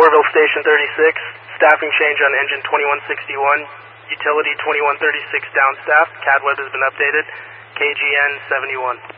Orville Station 36, staffing change on engine 2161, utility 2136 downstaff, CAD web has been updated, KGN 71.